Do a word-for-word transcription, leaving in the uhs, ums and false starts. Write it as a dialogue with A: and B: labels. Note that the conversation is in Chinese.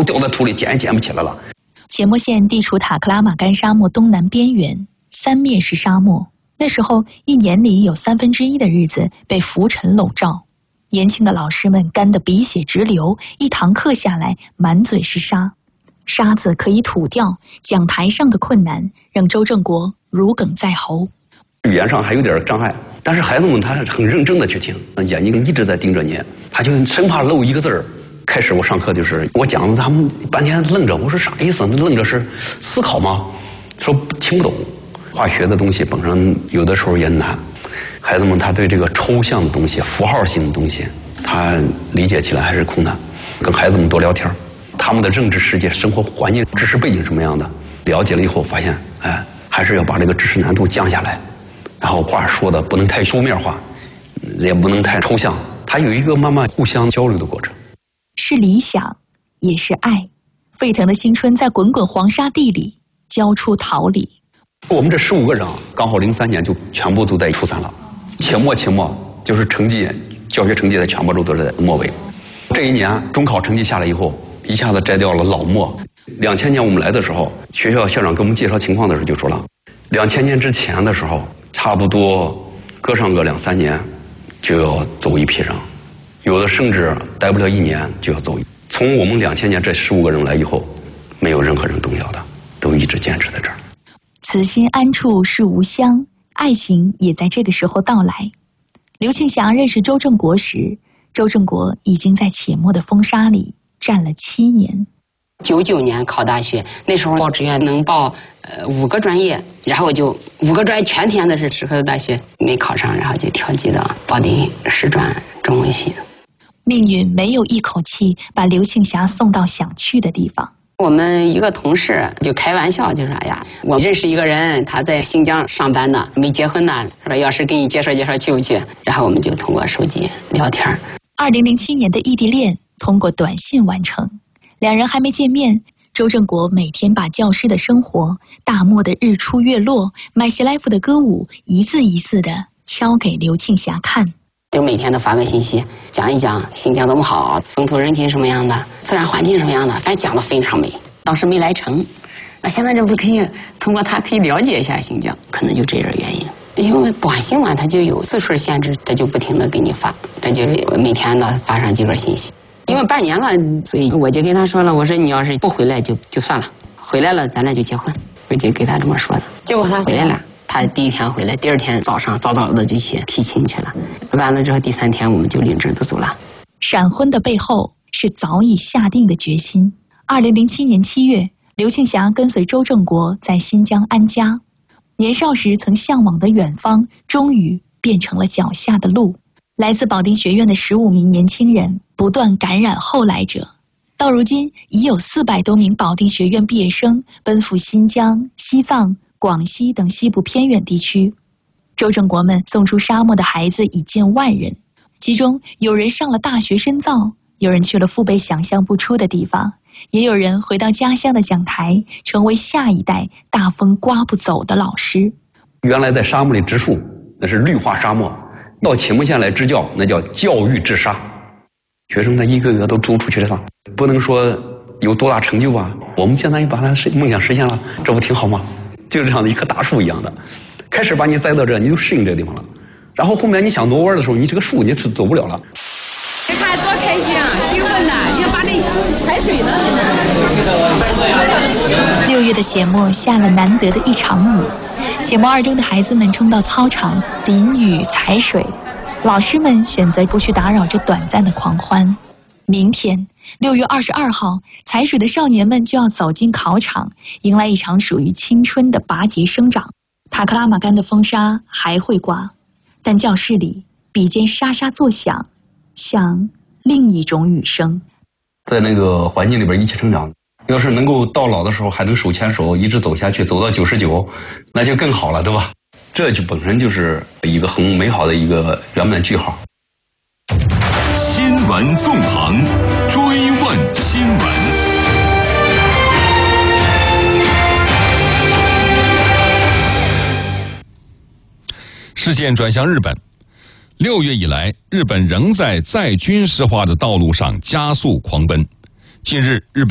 A: 都掉在土里，捡也捡不起来了。
B: 且末县地处塔克拉玛干沙漠东南边缘，三面是沙漠。那时候一年里有三分之一的日子被浮尘笼罩，年轻的老师们干得鼻血直流，一堂课下来满嘴是沙，沙子可以吐掉，讲台上的困难让周正国如鲠在喉。
A: 语言上还有点障碍，但是孩子们他是很认真的去听，眼睛一直在盯着你，他就生怕漏一个字儿。开始我上课就是我讲的，他们半天愣着，我说啥意思？愣着是思考吗？说听不懂。化学的东西本身有的时候也难，孩子们他对这个抽象的东西、符号性的东西，他理解起来还是困难。跟孩子们多聊天，他们的认知世界、生活环境、知识背景什么样的，了解了以后发现，哎，还是要把这个知识难度降下来，然后话说的不能太书面化，也不能太抽象，它有一个慢慢互相交流的过程。
B: 是理想，也是爱。沸腾的青春在滚滚黄沙地里交出桃李。
A: 我们这十五个人啊，刚好零三年就全部都在初三了，且末且末就是成绩，教学成绩在全部都是在末尾。这一年中考成绩下来以后，一下子摘掉了老末。两千年我们来的时候，学校校长给我们介绍情况的时候就说了，两千年之前的时候，差不多搁上个两三年就要走一批人，有的甚至待不了一年就要走。从我们两千年这十五个人来以后，没有任何人动摇的，都一直坚持在这儿。
B: 此心安处是吾乡，爱情也在这个时候到来。刘庆祥认识周正国时，周正国已经在且末的风沙里站了七年。
C: 九九年考大学，那时候报志愿能报呃五个专业，然后就五个专业全填的是石河大学，没考上，然后就调剂到保定师专中文系。
B: 命运没有一口气把刘庆霞送到想去的地方。
C: 我们一个同事就开玩笑，就说：“哎呀，我认识一个人，他在新疆上班呢，没结婚呢，说要是给你介绍介绍，去不去？”然后我们就通过手机聊天。
B: 二零零七年的异地恋通过短信完成，两人还没见面，周正国每天把教师的生活、大漠的日出月落、买西来夫的歌舞一字一字地敲给刘庆霞看。
C: 就每天都发个信息，讲一讲新疆多么好，风土人情什么样的，自然环境什么样的，反正讲得非常美。当时没来成，那现在这不可以通过它可以了解一下新疆，可能就这点原因。因为短信嘛，它就有字数限制，它就不停地给你发，它就每天的发上几个信息。因为半年了，所以我就跟他说了，我说你要是不回来就就算了，回来了咱俩就结婚，我就给他这么说的。结果他回来了。他第一天回来，第二天早上早早的就去提亲去了。完了之后，第三天我们就领证就走了。
B: 闪婚的背后是早已下定的决心。二零零七年七月，刘庆霞跟随周正国在新疆安家。年少时曾向往的远方，终于变成了脚下的路。来自保定学院的十五名年轻人不断感染后来者。到如今，已有四百多名保定学院毕业生奔赴新疆、西藏、广西等西部偏远地区，周正国们送出沙漠的孩子已近万人，其中有人上了大学深造，有人去了父辈想象不出的地方，也有人回到家乡的讲台，成为下一代大风刮不走的老师。
A: 原来在沙漠里植树，那是绿化沙漠；到且末县来支教，那叫教育治沙。学生他一个个都走出去了，不能说有多大成就吧，我们现在也把他梦想实现了，这不挺好吗？就是这样的一棵大树一样的，开始把你栽到这，你就适应这个地方了。然后后面你想挪弯的时候，你这个树你是走不了了。
D: 你看多开心啊，兴奋呐！你要把那踩水呢。
B: 六月的且末下了难得的一场雨，且末二中的孩子们冲到操场淋雨踩水，老师们选择不去打扰这短暂的狂欢。明天六月二十二号，踩水的少年们就要走进考场，迎来一场属于青春的拔节生长。塔克拉玛干的风沙还会刮，但教室里笔尖沙沙作响，像另一种雨声。
A: 在那个环境里边一起成长，要是能够到老的时候还能手牵手一直走下去，走到九十九，那就更好了，对吧？这就本身就是一个很美好的一个圆满句号。
E: 新闻纵横，追问新闻。视线转向日本，六月以来，日本仍在再军事化的道路上加速狂奔。近日，日本